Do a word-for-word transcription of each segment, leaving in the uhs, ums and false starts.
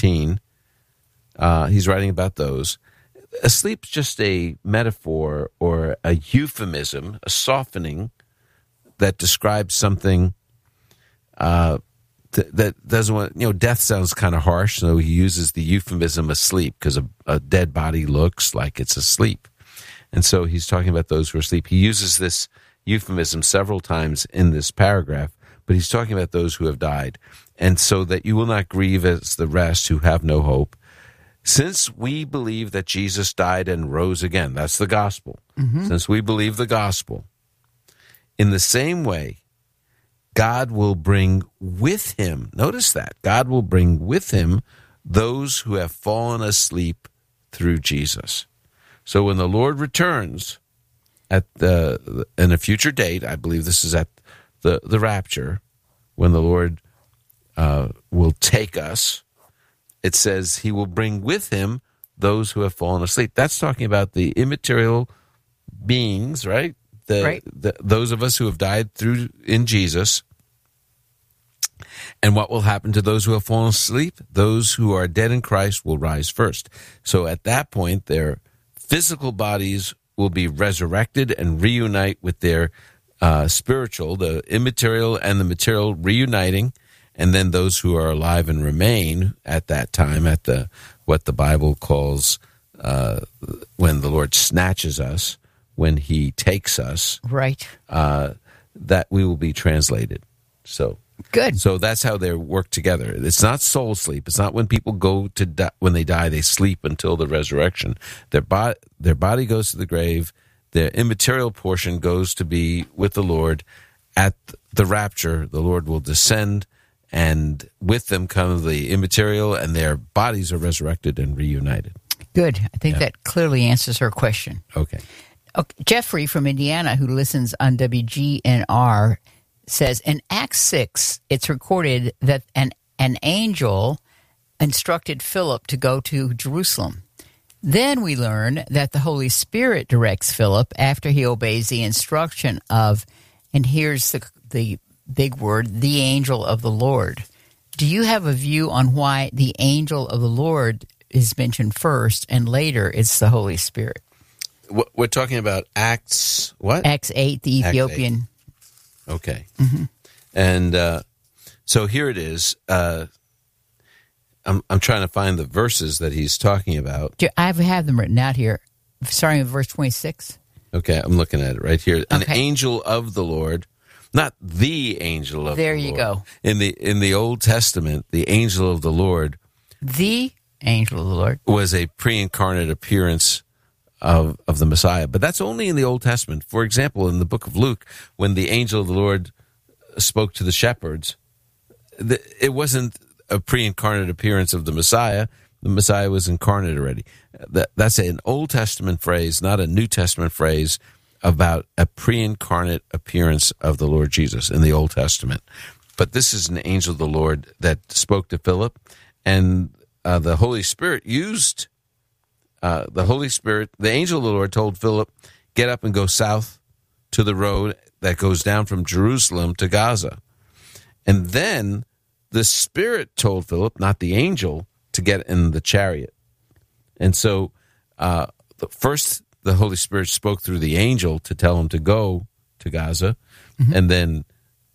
thirteen. Uh, he's writing about those. Asleep's just a metaphor or a euphemism, a softening that describes something uh, th- that doesn't want, you know, death sounds kind of harsh, so he uses the euphemism asleep because a, a dead body looks like it's asleep. And so he's talking about those who are asleep. He uses this euphemism several times in this paragraph, but he's talking about those who have died. And so that you will not grieve as the rest who have no hope. Since we believe that Jesus died and rose again, that's the gospel. Mm-hmm. Since we believe the gospel, in the same way, God will bring with him, notice that, God will bring with him those who have fallen asleep through Jesus. So when the Lord returns at the in a future date, I believe this is at the, the rapture, when the Lord uh, will take us, it says he will bring with him those who have fallen asleep. That's talking about the immaterial beings, right? The, right. The, those of us who have died through in Jesus. And what will happen to those who have fallen asleep? Those who are dead in Christ will rise first. So at that point, their physical bodies will be resurrected and reunite with their uh, spiritual, the immaterial and the material reuniting. And then those who are alive and remain at that time, at the what the Bible calls uh, when the Lord snatches us, when he takes us, right? Uh, that we will be translated. So good. So that's how they work together. It's not soul sleep. It's not when people go to die, when they die, they sleep until the resurrection. Their body, their body goes to the grave. Their immaterial portion goes to be with the Lord. At the rapture, the Lord will descend, and with them come the immaterial, and their bodies are resurrected and reunited. Good. I think Yeah. that clearly answers her question. Okay. Okay. Jeffrey from Indiana, who listens on W G N R, says in Acts six, it's recorded that an, an angel instructed Philip to go to Jerusalem. Then we learn that the Holy Spirit directs Philip after he obeys the instruction of, and here's the, the big word, the angel of the Lord. Do you have a view on why the angel of the Lord is mentioned first and later it's the Holy Spirit? We're talking about Acts, what? Acts eight, the Ethiopian. Acts eight. Okay. Mm-hmm. And uh, so here it is. Uh, I'm, I'm trying to find the verses that he's talking about. I have them written out here, starting with verse twenty-six. Okay, I'm looking at it right here. An Okay. angel of the Lord, not the angel of There the you Lord. go. In the in the Old Testament, the angel of the Lord The angel of the Lord. was a pre-incarnate appearance of of the Messiah. But that's only in the Old Testament. For example, in the book of Luke, when the angel of the Lord spoke to the shepherds, the, it wasn't a pre-incarnate appearance of the Messiah. The Messiah was incarnate already. That, that's an Old Testament phrase, not a New Testament phrase, about a pre-incarnate appearance of the Lord Jesus in the Old Testament. But this is an angel of the Lord that spoke to Philip, and uh, the Holy Spirit used uh, the Holy Spirit. The angel of the Lord told Philip, "Get up and go south to the road that goes down from Jerusalem to Gaza." And then the Spirit told Philip, not the angel, to get in the chariot. And so uh, the first, the Holy Spirit spoke through the angel to tell him to go to Gaza. Mm-hmm. And then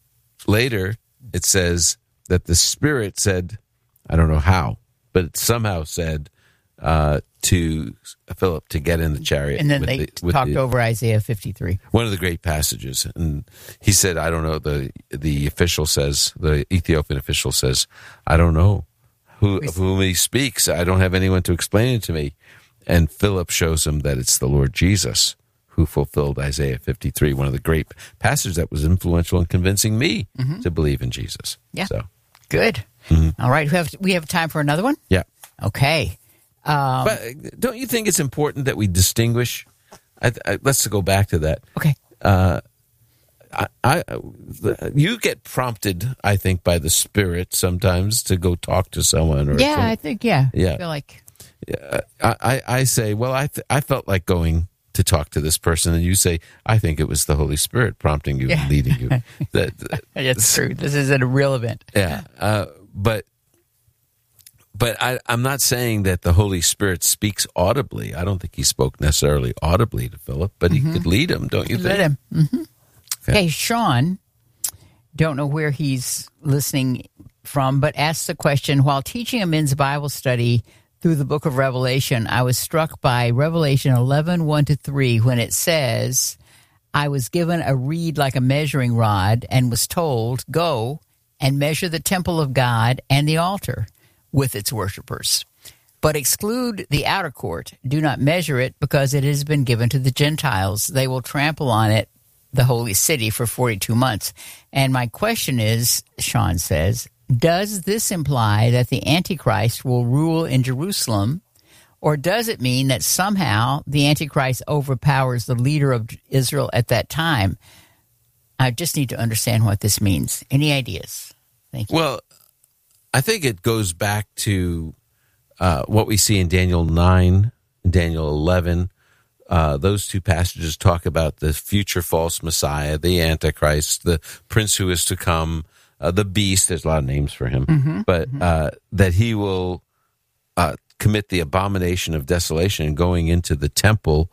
later it says that the Spirit said, I don't know how, but it somehow said uh, to Philip to get in the chariot. And then with they the, with talked the, over Isaiah fifty-three. one of the great passages. And he said, I don't know, the the official says, the Ethiopian official says, I don't know who of whom he speaks. I don't have anyone to explain it to me. And Philip shows him that it's the Lord Jesus who fulfilled Isaiah fifty-three, one of the great passages that was influential in convincing me mm-hmm. to believe in Jesus. Yeah. So good. Mm-hmm. All right. We have, we have time for another one? Yeah. Okay. Um, but don't you think it's important that we distinguish? I, I, let's go back to that. Okay. Uh, I, I, you get prompted, I think, by the Spirit sometimes to go talk to someone. Or yeah, some, I think, yeah. yeah. I feel like. Yeah, I, I say, well, I th- I felt like going to talk to this person, and you say, I think it was the Holy Spirit prompting you yeah. and leading you. that, That's true. This is a real event. Yeah, uh, but but I, I'm not saying that the Holy Spirit speaks audibly. I don't think he spoke necessarily audibly to Philip, but mm-hmm. he could lead him, don't you think? Lead him. Mm-hmm. Okay. Hey, Sean, don't know where he's listening from, but asks the question, while teaching a men's Bible study through the book of Revelation, I was struck by Revelation eleven, one to three, when it says, I was given a reed like a measuring rod and was told, go and measure the temple of God and the altar with its worshipers. But exclude the outer court. Do not measure it, because it has been given to the Gentiles. They will trample on it, the holy city, for forty-two months. And my question is, Sean says, does this imply that the Antichrist will rule in Jerusalem, or does it mean that somehow the Antichrist overpowers the leader of Israel at that time? I just need to understand what this means. Any ideas? Thank you. Well, I think it goes back to uh, what we see in Daniel nine, Daniel eleven. Uh, those two passages talk about the future false Messiah, the Antichrist, the prince who is to come, uh, the beast. There's a lot of names for him, mm-hmm, but mm-hmm. Uh, that he will uh, commit the abomination of desolation, going into the temple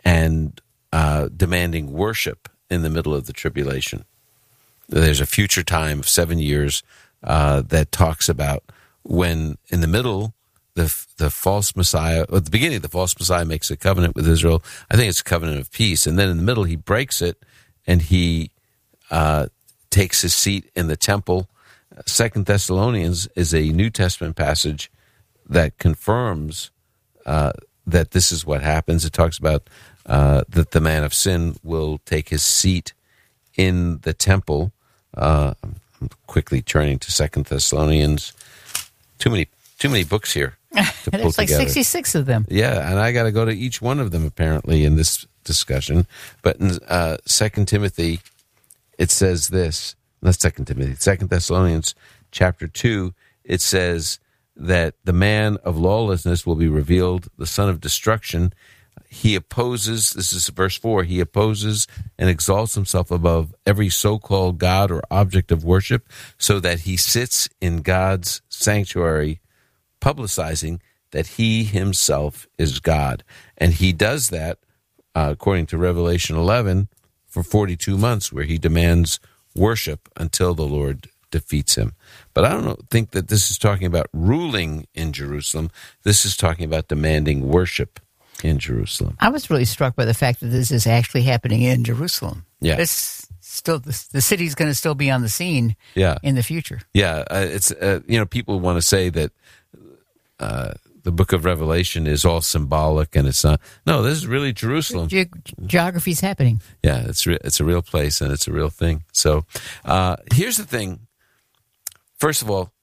and uh, demanding worship in the middle of the tribulation. There's a future time of seven years uh, that talks about when, in the middle, the the false Messiah, at the beginning, the false Messiah makes a covenant with Israel. I think it's a covenant of peace. And then in the middle, he breaks it, and he uh, takes his seat in the temple. Second Thessalonians is a New Testament passage that confirms uh, that this is what happens. It talks about uh, that the man of sin will take his seat in the temple. Uh, I'm quickly turning to Second Thessalonians. Too many, too many books here to pull There's like together. sixty-six of them. Yeah, and I got to go to each one of them apparently in this discussion. But in uh, Second Timothy, it says this. Not Second Timothy. Second Thessalonians, chapter two. It says that the man of lawlessness will be revealed, the son of destruction. He opposes, this is verse four, he opposes and exalts himself above every so-called God or object of worship, so that he sits in God's sanctuary, publicizing that he himself is God. And he does that, uh, according to Revelation eleven, for forty-two months, where he demands worship until the Lord defeats him. But I don't think that this is talking about ruling in Jerusalem. This is talking about demanding worship in Jerusalem. I was really struck by the fact that this is actually happening in Jerusalem. Yeah. It's still, the, the city's going to still be on the scene yeah. in the future. Yeah. Uh, it's, uh, you know, people want to say that uh, the book of Revelation is all symbolic and it's not. No, this is really Jerusalem. Ge- geography's happening. Yeah, it's re- it's a real place and it's a real thing. So uh, here's the thing. First of all,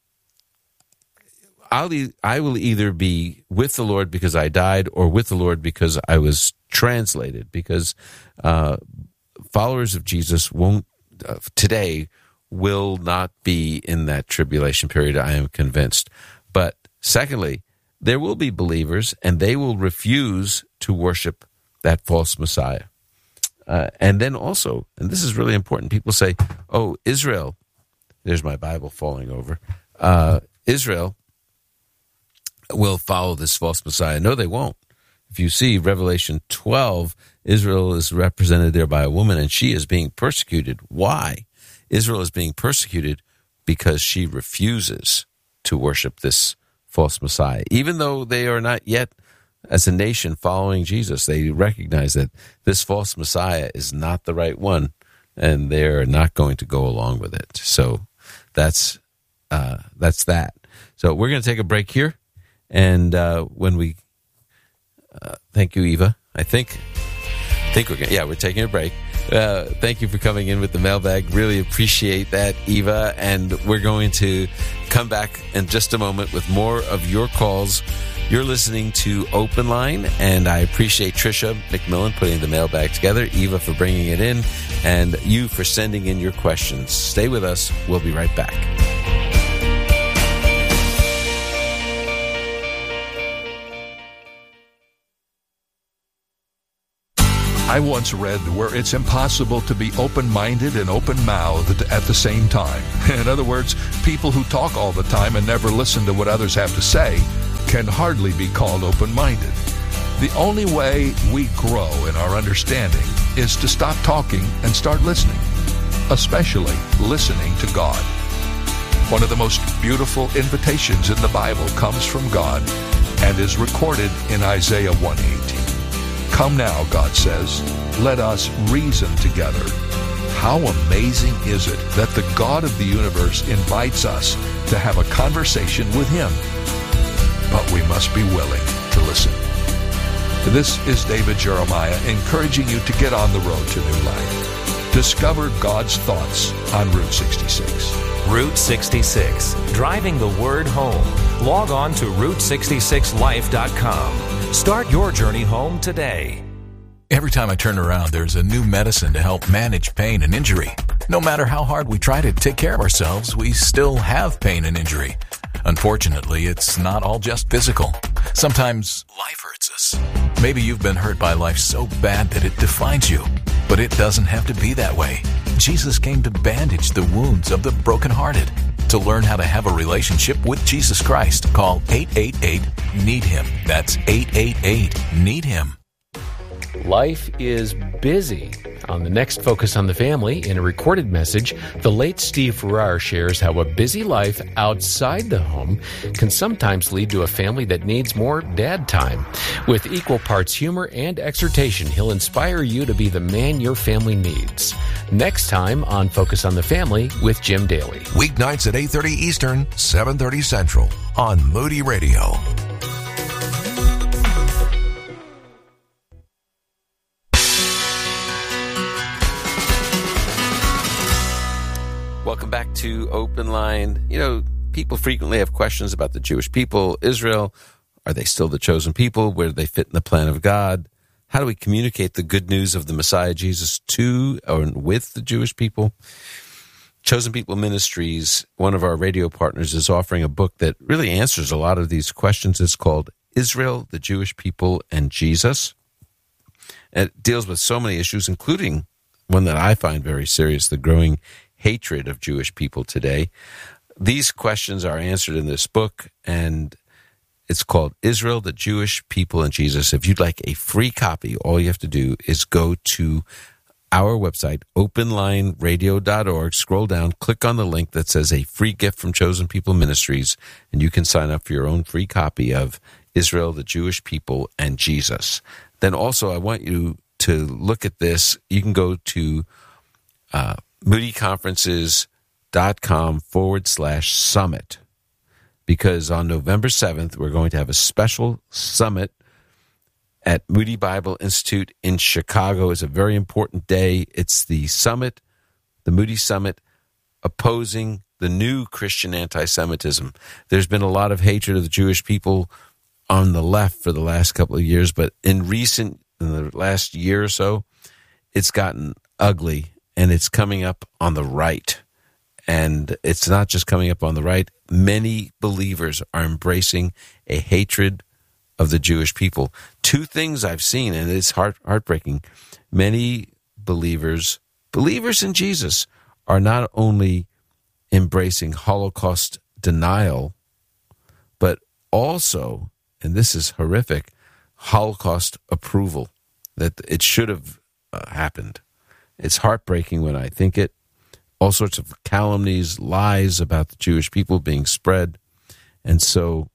I'll e- I will either be with the Lord because I died, or with the Lord because I was translated, because uh, followers of Jesus won't uh, today will not be in that tribulation period, I am convinced. But secondly, there will be believers, and they will refuse to worship that false Messiah. Uh, and then also, and this is really important, people say, oh, Israel, there's my Bible falling over, uh, Israel will follow this false Messiah. No, they won't. If you see Revelation twelve, Israel is represented there by a woman, and she is being persecuted. Why? Israel is being persecuted because she refuses to worship this false Messiah. Even though they are not yet, as a nation, following Jesus, they recognize that this false Messiah is not the right one, and they're not going to go along with it. So that's uh, that's that. So we're going to take a break here. And uh, when we, uh, thank you, Eva. I think, I think we're gonna, yeah, we're taking a break. Uh, thank you for coming in with the mailbag. Really appreciate that, Eva. And we're going to come back in just a moment with more of your calls. You're listening to Open Line, and I appreciate Tricia McMillan putting the mailbag together, Eva for bringing it in, and you for sending in your questions. Stay with us. We'll be right back. I once read where it's impossible to be open-minded and open-mouthed at the same time. In other words, people who talk all the time and never listen to what others have to say can hardly be called open-minded. The only way we grow in our understanding is to stop talking and start listening, especially listening to God. One of the most beautiful invitations in the Bible comes from God and is recorded in Isaiah one eighteen. Come now, God says, let us reason together. How amazing is it that the God of the universe invites us to have a conversation with Him? But we must be willing to listen. This is David Jeremiah encouraging you to get on the road to new life. Discover God's thoughts on Route sixty-six. Route sixty-six, driving the word home. Log on to route sixty-six life dot com. Start your journey home today. Every time I turn around, there's a new medicine to help manage pain and injury. No matter how hard we try to take care of ourselves, we still have pain and injury. Unfortunately, it's not all just physical. Sometimes life hurts us. Maybe you've been hurt by life so bad that it defines you. But it doesn't have to be that way. Jesus came to bandage the wounds of the brokenhearted. To learn how to have a relationship with Jesus Christ, call eight eight eight, need him. That's eight eight eight, need him. Life is busy. On the next Focus on the Family, in a recorded message, the late Steve Farrar shares how a busy life outside the home can sometimes lead to a family that needs more dad time. With equal parts humor and exhortation, he'll inspire you to be the man your family needs. Next time on Focus on the Family with Jim Daly. Weeknights at eight thirty Eastern, seven thirty Central on Moody Radio. Welcome back to Open Line. You know, people frequently have questions about the Jewish people, Israel. Are they still the chosen people? Where do they fit in the plan of God? How do we communicate the good news of the Messiah Jesus to or with the Jewish people? Chosen People Ministries, one of our radio partners, is offering a book that really answers a lot of these questions. It's called Israel, the Jewish People, and Jesus. And it deals with so many issues, including one that I find very serious, the growing hatred of Jewish people today. These questions are answered in this book, and it's called Israel, the Jewish People, and Jesus. If you'd like a free copy, all you have to do is go to our website, open line radio dot org, scroll down, click on the link that says a free gift from Chosen People Ministries, and you can sign up for your own free copy of Israel, the Jewish People, and Jesus. Then also, I want you to look at this. You can go to uh, moodyconferences.com forward slash summit, because on November seventh, we're going to have a special summit at Moody Bible Institute in Chicago. It's a very important day. It's the summit, the Moody Summit, opposing the new Christian anti-Semitism. There's been a lot of hatred of the Jewish people on the left for the last couple of years, but in recent, in the last year or so, it's gotten ugly. And it's coming up on the right. And it's not just coming up on the right. Many believers are embracing a hatred of the Jewish people. Two things I've seen, and it's heart, heartbreaking. Many believers, believers in Jesus, are not only embracing Holocaust denial, but also, and this is horrific, Holocaust approval, that it should have uh, happened. It's heartbreaking when I think it. All sorts of calumnies, lies about the Jewish people being spread. And so,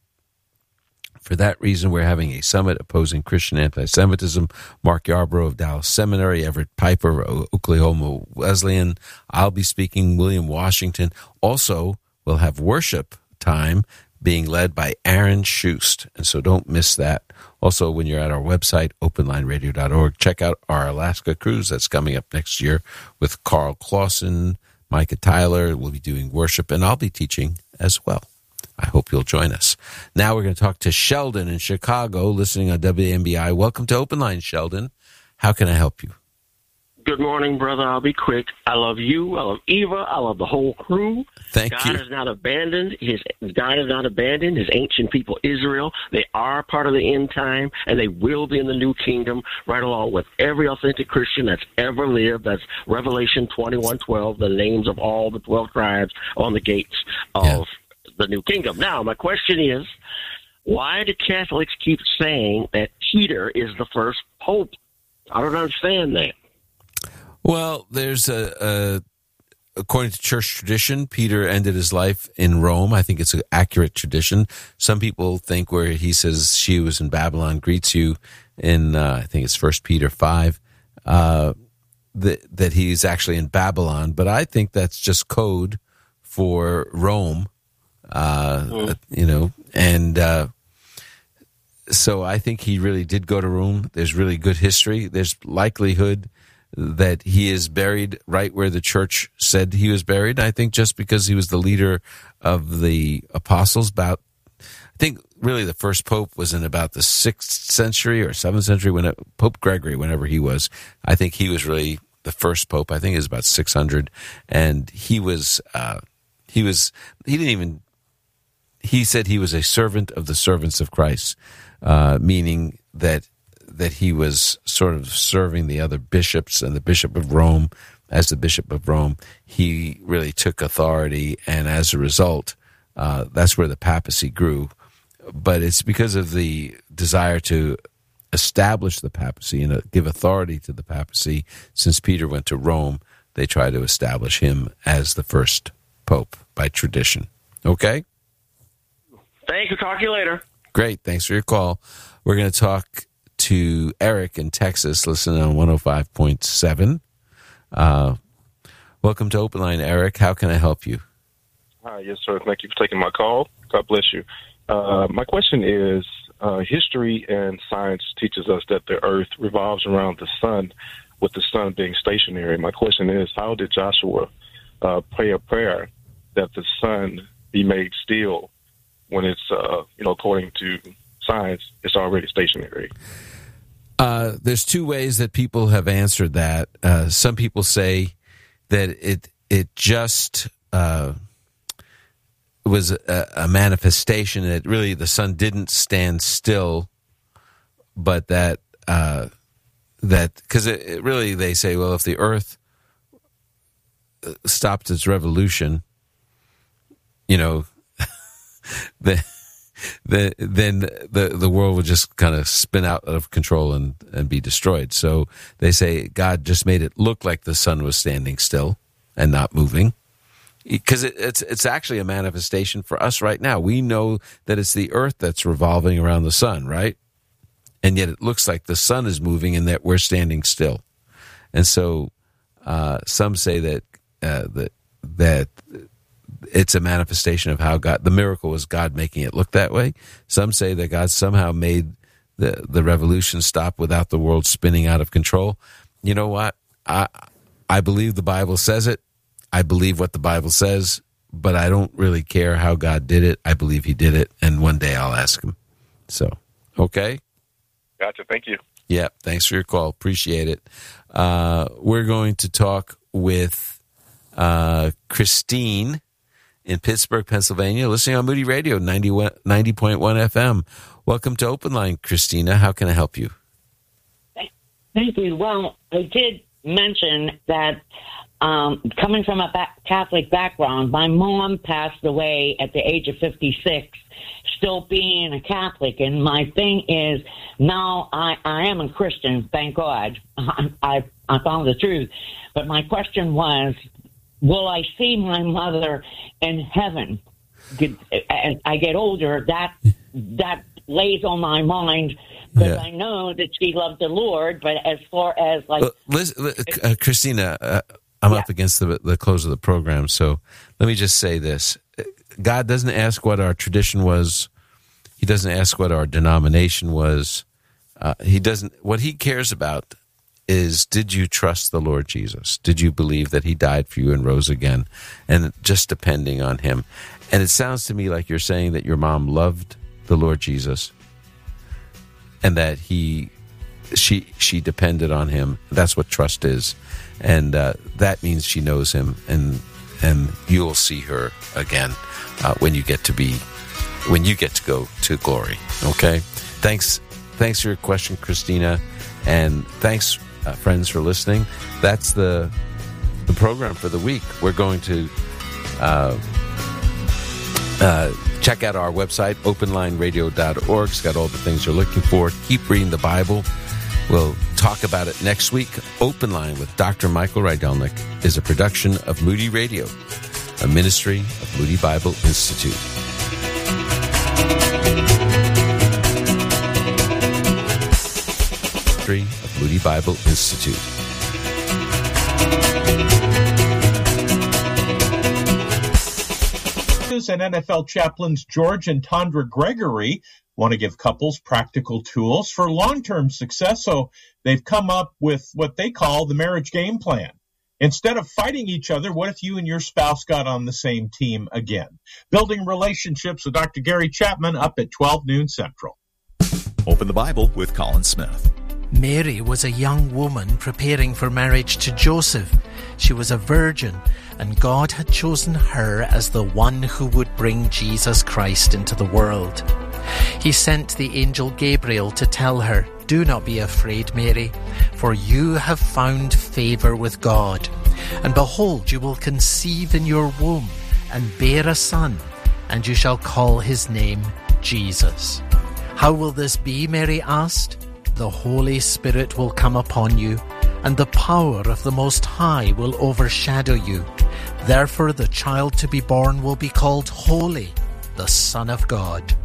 for that reason, we're having a summit opposing Christian anti-Semitism. Mark Yarbrough of Dallas Seminary, Everett Piper of Oklahoma Wesleyan. I'll be speaking, William Washington. Also, we'll have worship time being led by Aaron Schust. And so don't miss that. Also, when you're at our website, open line radio dot org, check out our Alaska cruise that's coming up next year with Carl Clausen, Micah Tyler. We'll be doing worship, and I'll be teaching as well. I hope you'll join us. Now we're going to talk to Sheldon in Chicago, listening on W M B I. Welcome to Open Line, Sheldon. How can I help you? Good morning, brother. I'll be quick. I love you. I love Eva. I love the whole crew. Thank God you. God has not abandoned his. God has not abandoned his ancient people, Israel. They are part of the end time, and they will be in the new kingdom, right along with every authentic Christian that's ever lived. That's Revelation twenty-one twelve. The names of all the twelve tribes on the gates of yeah. the new kingdom. Now, my question is, why do Catholics keep saying that Peter is the first pope? I don't understand that. Well, there's a, a, according to church tradition, Peter ended his life in Rome. I think it's an accurate tradition. Some people think where he says she was in Babylon greets you in, uh, I think it's First Peter five, uh, that, that he's actually in Babylon. But I think that's just code for Rome, uh, mm. you know, and uh, so I think he really did go to Rome. There's really good history. There's likelihood that he is buried right where the church said he was buried. I think just because he was the leader of the apostles. About, I think really the first pope was in about the sixth century or seventh century when it, Pope Gregory, whenever he was. I think he was really the first pope. I think it was about six hundred, and he was uh, he was he didn't even he said he was a servant of the servants of Christ, uh, meaning that. that he was sort of serving the other bishops, and the Bishop of Rome, as the Bishop of Rome, he really took authority, and as a result, uh, that's where the papacy grew. But it's because of the desire to establish the papacy and give authority to the papacy. Since Peter went to Rome, they try to establish him as the first pope by tradition. Okay? Thank you. Talk to you later. Great. Thanks for your call. We're going to talk to Eric in Texas, listening on one oh five point seven. Uh, welcome to Open Line, Eric. How can I help you? Hi, yes, sir. Thank you for taking my call. God bless you. Uh, my question is, uh, history and science teaches us that the earth revolves around the sun, with the sun being stationary. My question is, how did Joshua uh, pray a prayer that the sun be made still when it's, uh, you know, according to science, it's already stationary? Uh, there's two ways that people have answered that. Uh, some people say that it it just uh, was a, a manifestation that really the sun didn't stand still, but that uh, that because it, it really they say, well, if the Earth stopped its revolution, you know, the. The, then the the world would just kind of spin out of control and, and be destroyed. So they say God just made it look like the sun was standing still and not moving, because it, it's it's actually a manifestation for us right now. We know that it's the earth that's revolving around the sun, right? And yet it looks like the sun is moving and that we're standing still. And so uh, some say that uh, that that. it's a manifestation of how God, the miracle was God making it look that way. Some say that God somehow made the, the revolution stop without the world spinning out of control. You know what? I I believe the Bible says it. I believe what the Bible says, but I don't really care how God did it. I believe he did it, and one day I'll ask him. So, okay? Gotcha. Thank you. Yeah, thanks for your call. Appreciate it. Uh, we're going to talk with uh, Christine in Pittsburgh, Pennsylvania, listening on Moody Radio, ninety point one F M. Welcome to Open Line, Christina. How can I help you? Thank you. Well, I did mention that um, coming from a ba- Catholic background, my mom passed away at the age of fifty-six, still being a Catholic. And my thing is, now I, I am a Christian, thank God. I, I, I found the truth. But my question was, will I see my mother in heaven? As I get older, that that lays on my mind, because yeah. I know that she loved the Lord. But as far as like, well, Liz, uh, Christina, uh, I'm yeah. up against the, the close of the program, so let me just say this: God doesn't ask what our tradition was. He doesn't ask what our denomination was. Uh, he doesn't. What he cares about is, did you trust the Lord Jesus? Did you believe that he died for you and rose again? And just depending on him. And it sounds to me like you're saying that your mom loved the Lord Jesus and that he she she depended on him. That's what trust is, and uh, that means she knows him, and and you'll see her again uh, when you get to be when you get to go to glory. Okay, thanks thanks for your question, Christina, and thanks uh, friends for listening. That's the the program for the week. We're going to uh, uh, check out our website, open line radio dot org. It's got all the things you're looking for. Keep reading the Bible. We'll talk about it next week. Open Line with Doctor Michael Rydelnik is a production of Moody Radio, a ministry of Moody Bible Institute. Ministry of Moody Bible Institute. And N F L chaplains George and Tondra Gregory want to give couples practical tools for long-term success, so they've come up with what they call the marriage game plan. Instead of fighting each other, what if you and your spouse got on the same team again? Building relationships with Doctor Gary Chapman up at twelve noon Central. Open the Bible with Colin Smith. Mary was a young woman preparing for marriage to Joseph. She was a virgin, and God had chosen her as the one who would bring Jesus Christ into the world. He sent the angel Gabriel to tell her, "Do not be afraid, Mary, for you have found favor with God. And behold, you will conceive in your womb and bear a son, and you shall call his name Jesus." "How will this be?" Mary asked. "The Holy Spirit will come upon you, and the power of the Most High will overshadow you. Therefore the child to be born will be called Holy, the Son of God."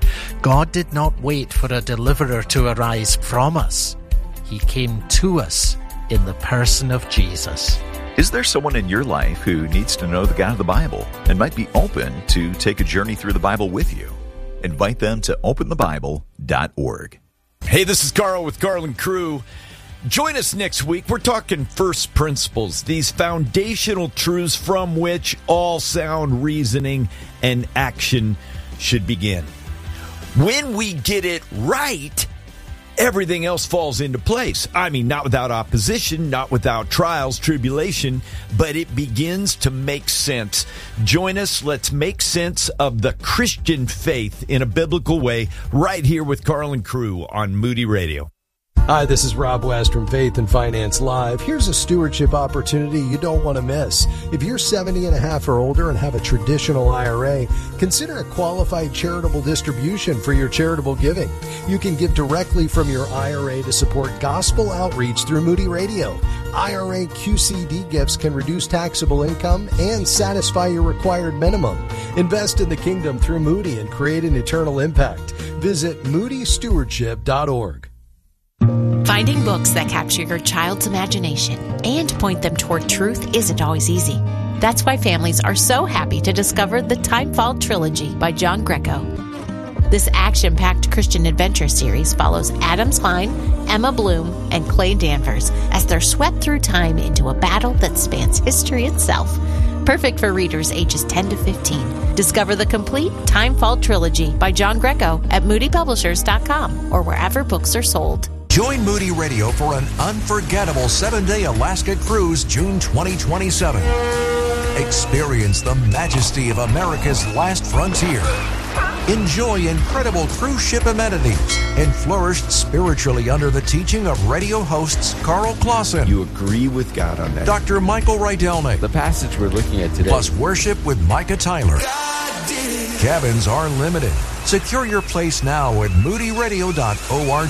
God did not wait for a deliverer to arise from us. He came to us in the person of Jesus. Is there someone in your life who needs to know the God of the Bible and might be open to take a journey through the Bible with you? Invite them to open the bible dot org. Hey, this is Carl with Carl and Crew. Join us next week. We're talking first principles, these foundational truths from which all sound reasoning and action should begin. When we get it right, everything else falls into place. I mean, not without opposition, not without trials, tribulation, but it begins to make sense. Join us. Let's make sense of the Christian faith in a biblical way right here with Carl and Crew on Moody Radio. Hi, this is Rob West from Faith and Finance Live. Here's a stewardship opportunity you don't want to miss. If you're seventy and a half or older and have a traditional I R A, consider a qualified charitable distribution for your charitable giving. You can give directly from your I R A to support gospel outreach through Moody Radio. I R A Q C D gifts can reduce taxable income and satisfy your required minimum. Invest in the kingdom through Moody and create an eternal impact. Visit moody stewardship dot org. Finding books that capture your child's imagination and point them toward truth isn't always easy. That's why families are so happy to discover the Timefall Trilogy by John Greco. This action-packed Christian adventure series follows Adam Klein, Emma Bloom, and Clay Danvers as they're swept through time into a battle that spans history itself. Perfect for readers ages ten to fifteen. Discover the complete Timefall Trilogy by John Greco at moody publishers dot com or wherever books are sold. Join Moody Radio for an unforgettable seven-day Alaska cruise June twenty twenty-seven. Experience the majesty of America's last frontier. Enjoy incredible cruise ship amenities and flourish spiritually under the teaching of radio hosts Carl Clausen. You agree with God on that. Doctor Michael Rydelnik. The passage we're looking at today. Plus worship with Micah Tyler. Cabins are limited. Secure your place now at moody radio dot org.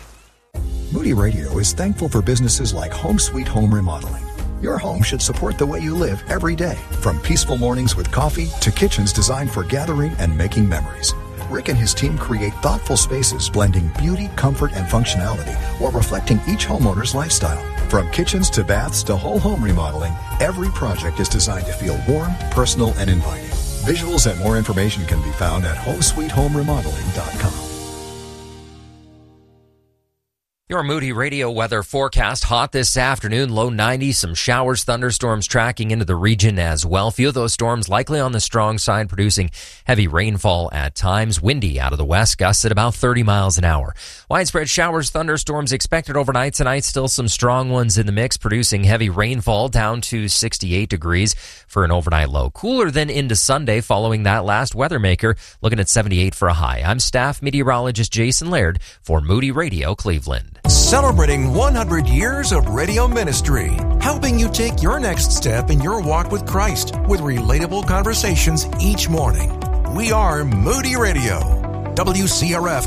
Moody Radio is thankful for businesses like Home Sweet Home Remodeling. Your home should support the way you live every day, from peaceful mornings with coffee to kitchens designed for gathering and making memories. Rick and his team create thoughtful spaces blending beauty, comfort, and functionality while reflecting each homeowner's lifestyle. From kitchens to baths to whole home remodeling, every project is designed to feel warm, personal, and inviting. Visuals and more information can be found at home sweet home remodeling dot com. Your Moody Radio weather forecast. Hot this afternoon, low ninety, some showers, thunderstorms tracking into the region as well. Few of those storms likely on the strong side, producing heavy rainfall at times. Windy out of the west, gusts at about thirty miles an hour. Widespread showers, thunderstorms expected overnight tonight. Still some strong ones in the mix, producing heavy rainfall down to sixty-eight degrees for an overnight low. Cooler than into Sunday following that last weather maker, looking at seventy-eight for a high. I'm staff meteorologist Jason Laird for Moody Radio Cleveland. Celebrating one hundred years of radio ministry, helping you take your next step in your walk with Christ with relatable conversations each morning. We are Moody Radio, W C R F